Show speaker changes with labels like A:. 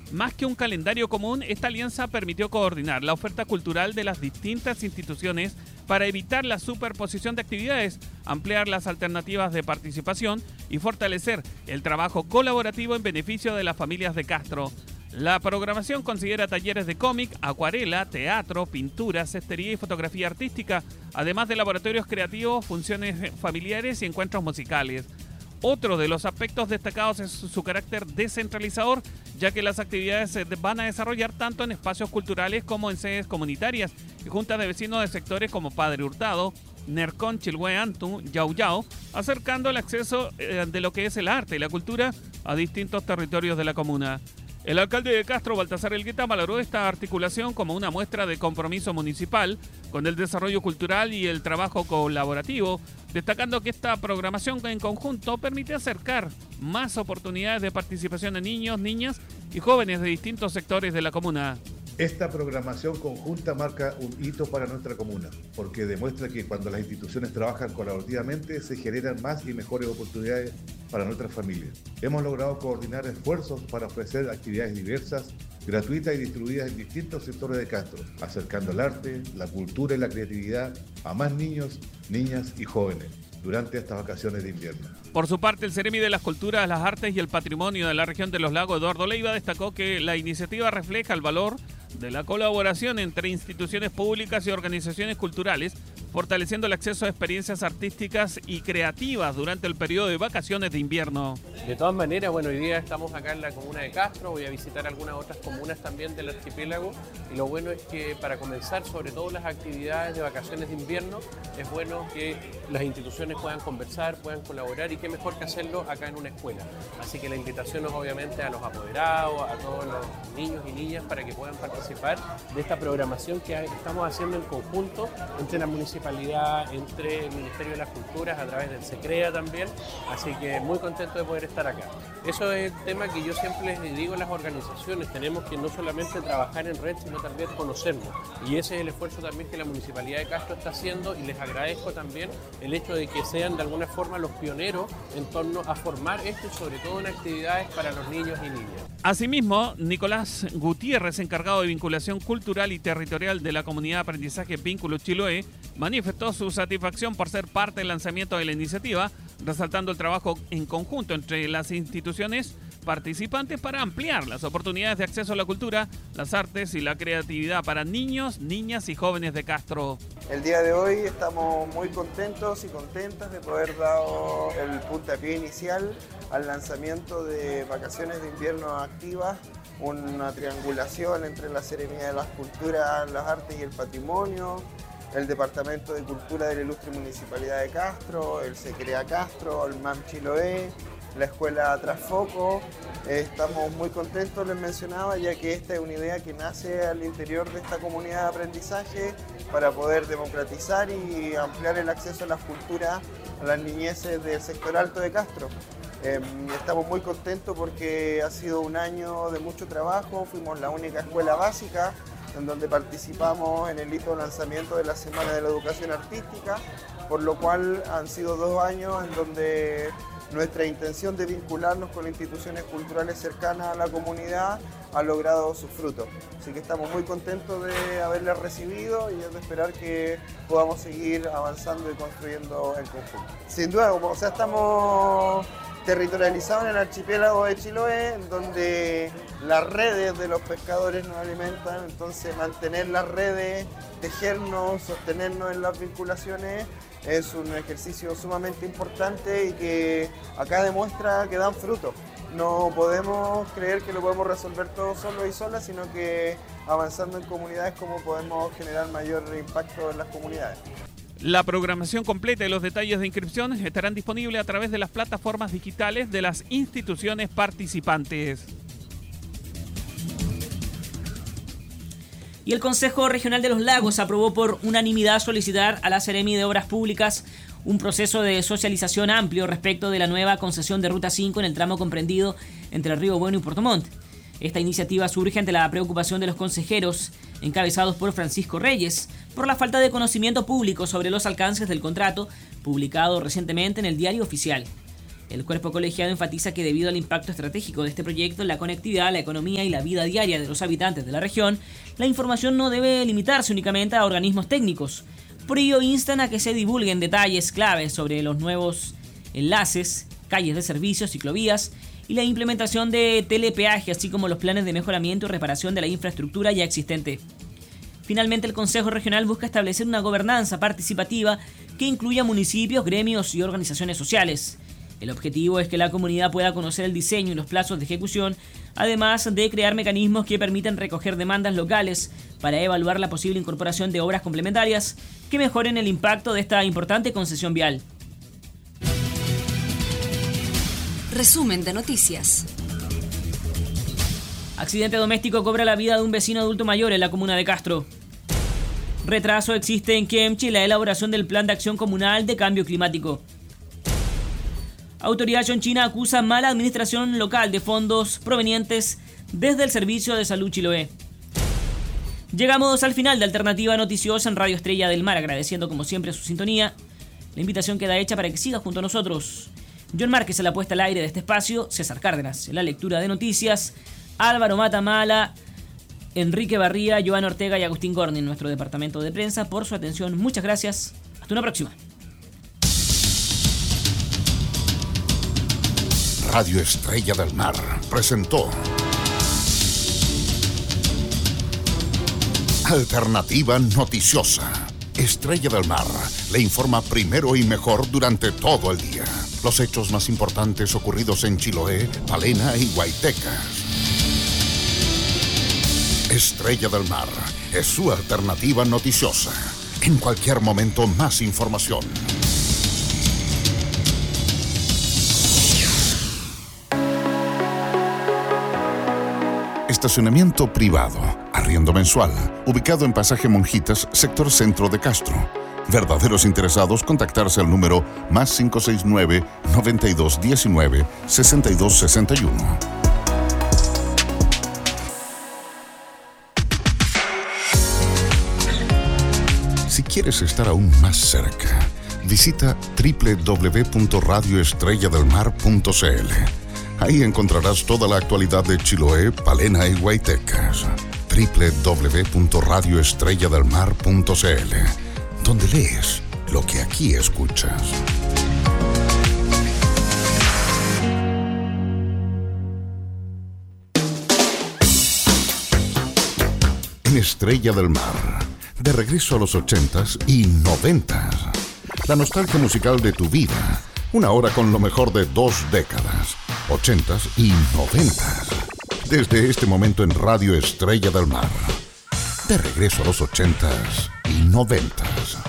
A: Más que un calendario común, esta alianza permitió coordinar la oferta cultural de las distintas instituciones para evitar la superposición de actividades, ampliar las alternativas de participación y fortalecer el trabajo colaborativo en beneficio de las familias de Castro. La programación considera talleres de cómic, acuarela, teatro, pintura, cestería y fotografía artística, además de laboratorios creativos, funciones familiares y encuentros musicales. Otro de los aspectos destacados es su carácter descentralizador, ya que las actividades se van a desarrollar tanto en espacios culturales como en sedes comunitarias y juntas de vecinos de sectores como Padre Hurtado, Nercón, Chilhue, Antu, Yau Yau, acercando el acceso de lo que es el arte y la cultura a distintos territorios de la comuna. El alcalde de Castro, Baltasar Elgueta, valoró esta articulación como una muestra de compromiso municipal con el desarrollo cultural y el trabajo colaborativo, destacando que esta programación en conjunto permite acercar más oportunidades de participación a niños, niñas y jóvenes de distintos sectores de la comuna.
B: Esta programación conjunta marca un hito para nuestra comuna, porque demuestra que cuando las instituciones trabajan colaborativamente se generan más y mejores oportunidades para nuestras familias. Hemos logrado coordinar esfuerzos para ofrecer actividades diversas, gratuitas y distribuidas en distintos sectores de Castro, acercando el arte, la cultura y la creatividad a más niños, niñas y jóvenes durante estas vacaciones de invierno.
A: Por su parte, el Ceremi de las Culturas, las Artes y el Patrimonio de la región de Los Lagos, Eduardo Leiva, destacó que la iniciativa refleja el valor de la colaboración entre instituciones públicas y organizaciones culturales, fortaleciendo el acceso a experiencias artísticas y creativas durante el periodo de vacaciones de invierno.
C: De todas maneras, bueno, hoy día estamos acá en la comuna de Castro, voy a visitar algunas otras comunas también del archipiélago y lo bueno es que para comenzar, sobre todo las actividades de vacaciones de invierno, es bueno que las instituciones puedan conversar, puedan colaborar y qué mejor que hacerlo acá en una escuela. Así que la invitación es obviamente a los apoderados, a todos los niños y niñas para que puedan participar de esta programación que estamos haciendo en conjunto entre la municipalidad, entre el Ministerio de las Culturas, a través del SECREA también, así que muy contento de poder estar acá. Eso es el tema que yo siempre les digo a las organizaciones, tenemos que no solamente trabajar en red, sino también conocernos, y ese es el esfuerzo también que la Municipalidad de Castro está haciendo y les agradezco también el hecho de que sean de alguna forma los pioneros en torno a formar esto y sobre todo en actividades para los niños y niñas.
A: Asimismo, Nicolás Gutiérrez, encargado de vinculación cultural y territorial de la comunidad de aprendizaje Vínculo Chiloé, manifestó su satisfacción por ser parte del lanzamiento de la iniciativa, resaltando el trabajo en conjunto entre las instituciones participantes para ampliar las oportunidades de acceso a la cultura, las artes y la creatividad para niños, niñas y jóvenes de Castro.
D: El día de hoy estamos muy contentos y contentas de poder dar el puntapié inicial al lanzamiento de Vacaciones de Invierno Activas, una triangulación entre la Seremía de las Culturas, las Artes y el Patrimonio, el Departamento de Cultura de la Ilustre Municipalidad de Castro, el SECREA Castro, el MAM Chiloé, la Escuela Trasfoco. Estamos muy contentos, les mencionaba, ya que esta es una idea que nace al interior de esta comunidad de aprendizaje para poder democratizar y ampliar el acceso a las culturas a las niñeces del sector alto de Castro. Estamos muy contentos porque ha sido un año de mucho trabajo, fuimos la única escuela básica en donde participamos en el hito de lanzamiento de la Semana de la Educación Artística, por lo cual han sido 2 años en donde nuestra intención de vincularnos con instituciones culturales cercanas a la comunidad ha logrado sus frutos. Así que estamos muy contentos de haberlas recibido y es de esperar que podamos seguir avanzando y construyendo en conjunto. Sin duda, estamos territorializados en el archipiélago de Chiloé, en donde las redes de los pescadores nos alimentan, entonces mantener las redes, tejernos, sostenernos en las vinculaciones es un ejercicio sumamente importante y que acá demuestra que dan fruto. No podemos creer que lo podemos resolver todo solos y solas, sino que avanzando en comunidades como podemos generar mayor impacto en las comunidades.
A: La programación completa y los detalles de inscripción estarán disponibles a través de las plataformas digitales de las instituciones participantes.
E: Y el Consejo Regional de los Lagos aprobó por unanimidad solicitar a la Seremi de Obras Públicas un proceso de socialización amplio respecto de la nueva concesión de Ruta 5 en el tramo comprendido entre Río Bueno y Puerto Montt. Esta iniciativa surge ante la preocupación de los consejeros, encabezados por Francisco Reyes, por la falta de conocimiento público sobre los alcances del contrato, publicado recientemente en el Diario Oficial. El cuerpo colegiado enfatiza que debido al impacto estratégico de este proyecto en la conectividad, la economía y la vida diaria de los habitantes de la región, la información no debe limitarse únicamente a organismos técnicos. Por ello instan a que se divulguen detalles claves sobre los nuevos enlaces, calles de servicios, ciclovías y la implementación de telepeaje, así como los planes de mejoramiento y reparación de la infraestructura ya existente. Finalmente, el Consejo Regional busca establecer una gobernanza participativa que incluya municipios, gremios y organizaciones sociales. El objetivo es que la comunidad pueda conocer el diseño y los plazos de ejecución, además de crear mecanismos que permitan recoger demandas locales para evaluar la posible incorporación de obras complementarias que mejoren el impacto de esta importante concesión vial.
F: Resumen de noticias.
E: Accidente doméstico cobra la vida de un vecino adulto mayor en la comuna de Castro. Retraso existe en Kemchi la elaboración del Plan de Acción Comunal de Cambio Climático. Autoridad chonchina acusa mala administración local de fondos provenientes desde el Servicio de Salud Chiloé. Llegamos al final de Alternativa Noticiosa en Radio Estrella del Mar, agradeciendo como siempre su sintonía. La invitación queda hecha para que siga junto a nosotros. John Márquez en la puesta al aire de este espacio, César Cárdenas en la lectura de noticias, Álvaro Matamala, Enrique Barría, Joan Ortega y Agustín Gorni en nuestro departamento de prensa por su atención. Muchas gracias. Hasta una próxima.
G: Radio Estrella del Mar presentó Alternativa Noticiosa. Estrella del Mar le informa primero y mejor durante todo el día. Los hechos más importantes ocurridos en Chiloé, Palena y Guaytecas. Estrella del Mar es su alternativa noticiosa. En cualquier momento, más información. Estacionamiento privado, arriendo mensual, ubicado en Pasaje Monjitas, sector centro de Castro. Verdaderos interesados, contactarse al número más 569-9219-6261. Si quieres estar aún más cerca, visita www.radioestrelladelmar.cl. Ahí encontrarás toda la actualidad de Chiloé, Palena y Guaytecas. www.radioestrelladelmar.cl, donde lees lo que aquí escuchas. En Estrella del Mar, de regreso a los 80s y 90s. La nostalgia musical de tu vida. Una hora con lo mejor de 2 décadas. 80s y 90s. Desde este momento en Radio Estrella del Mar. De regreso a los 80s y 90s.